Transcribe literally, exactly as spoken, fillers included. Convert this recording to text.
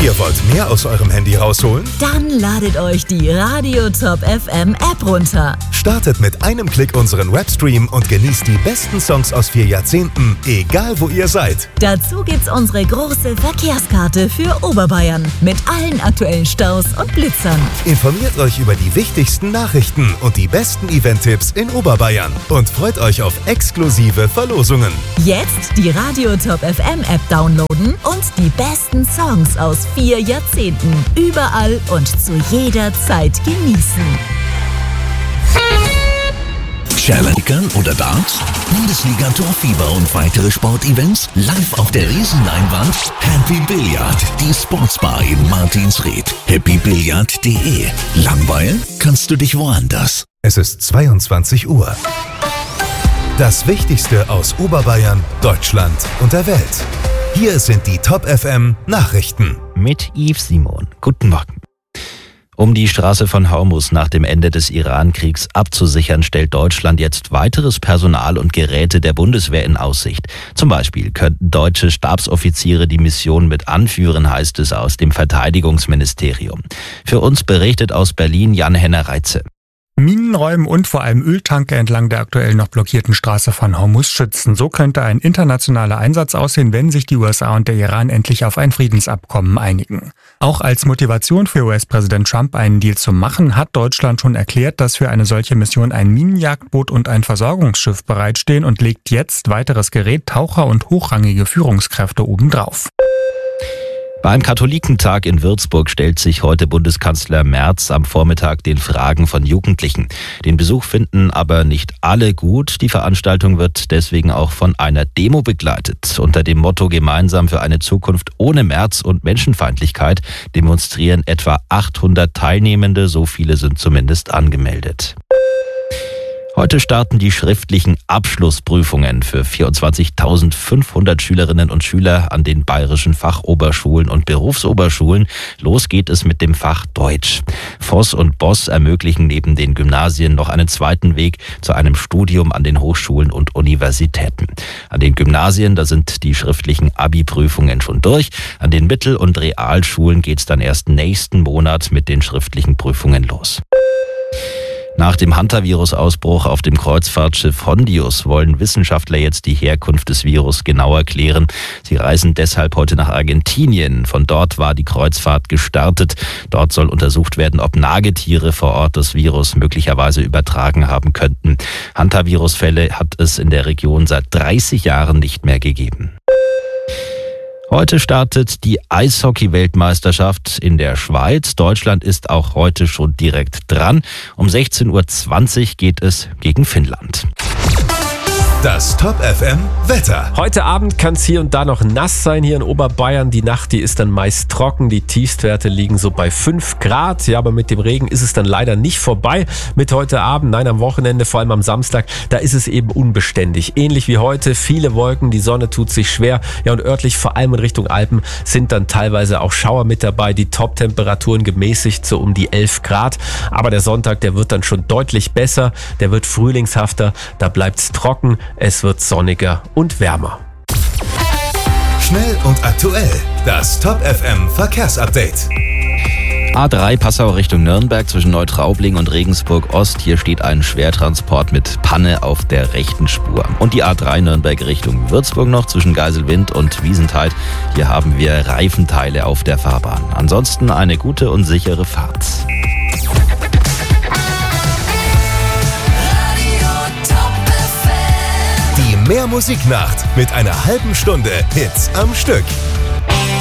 Ihr wollt mehr aus eurem Handy rausholen? Dann ladet euch die Radio Top F M App runter. Startet mit einem Klick unseren Webstream und genießt die besten Songs aus vier Jahrzehnten, egal wo ihr seid. Dazu gibt's unsere große Verkehrskarte für Oberbayern mit allen aktuellen Staus und Blitzern. Informiert euch über die wichtigsten Nachrichten und die besten Event-Tipps in Oberbayern und freut euch auf exklusive Verlosungen. Jetzt die Radio Top F M App downloaden und die besten Songs aus vier Jahrzehnten überall und zu jeder Zeit genießen. Challengern oder Darts? Bundesliga Torfieber und weitere Sportevents live auf der Riesenleinwand? Happy Billiard, die Sportsbar in Martinsried. happy billiard punkt de. Langweilen kannst du dich woanders. Es ist zweiundzwanzig Uhr. Das Wichtigste aus Oberbayern, Deutschland und der Welt. Hier sind die Top F M Nachrichten. Mit Yves Simon. Guten Morgen. Um die Straße von Hormuz nach dem Ende des Iran-Kriegs abzusichern, stellt Deutschland jetzt weiteres Personal und Geräte der Bundeswehr in Aussicht. Zum Beispiel könnten deutsche Stabsoffiziere die Mission mit anführen, heißt es aus dem Verteidigungsministerium. Für uns berichtet aus Berlin Jan-Henner Reitze. Minenräumen und vor allem Öltanker entlang der aktuell noch blockierten Straße von Hormuz schützen. So könnte ein internationaler Einsatz aussehen, wenn sich die U S A und der Iran endlich auf ein Friedensabkommen einigen. Auch als Motivation für U S-Präsident Trump, einen Deal zu machen, hat Deutschland schon erklärt, dass für eine solche Mission ein Minenjagdboot und ein Versorgungsschiff bereitstehen und legt jetzt weiteres Gerät, Taucher und hochrangige Führungskräfte obendrauf. Beim Katholikentag in Würzburg stellt sich heute Bundeskanzler Merz am Vormittag den Fragen von Jugendlichen. Den Besuch finden aber nicht alle gut. Die Veranstaltung wird deswegen auch von einer Demo begleitet. Unter dem Motto Gemeinsam für eine Zukunft ohne Merz und Menschenfeindlichkeit demonstrieren etwa achthundert Teilnehmende. So viele sind zumindest angemeldet. Heute starten die schriftlichen Abschlussprüfungen für vierundzwanzigtausendfünfhundert Schülerinnen und Schüler an den bayerischen Fachoberschulen und Berufsoberschulen. Los geht es mit dem Fach Deutsch. Voss und Boss ermöglichen neben den Gymnasien noch einen zweiten Weg zu einem Studium an den Hochschulen und Universitäten. An den Gymnasien, da sind die schriftlichen Abi-Prüfungen schon durch. An den Mittel- und Realschulen geht es dann erst nächsten Monat mit den schriftlichen Prüfungen los. Nach dem Hantavirus-Ausbruch auf dem Kreuzfahrtschiff Hondius wollen Wissenschaftler jetzt die Herkunft des Virus genauer klären. Sie reisen deshalb heute nach Argentinien. Von dort war die Kreuzfahrt gestartet. Dort soll untersucht werden, ob Nagetiere vor Ort das Virus möglicherweise übertragen haben könnten. Hantavirus-Fälle hat es in der Region seit dreißig Jahren nicht mehr gegeben. Heute startet die Eishockey-Weltmeisterschaft in der Schweiz. Deutschland ist auch heute schon direkt dran. Um sechzehn Uhr zwanzig geht es gegen Finnland. Das Top F M Wetter. Heute Abend kann es hier und da noch nass sein hier in Oberbayern. Die Nacht, die ist dann meist trocken. Die Tiefstwerte liegen so bei fünf Grad. Ja, aber mit dem Regen ist es dann leider nicht vorbei mit heute Abend. Nein, am Wochenende, vor allem am Samstag, da ist es eben unbeständig. Ähnlich wie heute, viele Wolken, die Sonne tut sich schwer. Ja, und örtlich, vor allem in Richtung Alpen, sind dann teilweise auch Schauer mit dabei. Die Top-Temperaturen gemäßigt so um die elf Grad. Aber der Sonntag, der wird dann schon deutlich besser. Der wird frühlingshafter. Da bleibt es trocken. Es wird sonniger und wärmer. Schnell und aktuell. Das Top F M Verkehrsupdate. A drei Passau Richtung Nürnberg zwischen Neutraubling und Regensburg Ost. Hier steht ein Schwertransport mit Panne auf der rechten Spur. Und die A drei Nürnberg Richtung Würzburg noch zwischen Geiselwind und Wiesentheid. Hier haben wir Reifenteile auf der Fahrbahn. Ansonsten eine gute und sichere Fahrt. Die Mehr Musiknacht mit einer halben Stunde Hits am Stück.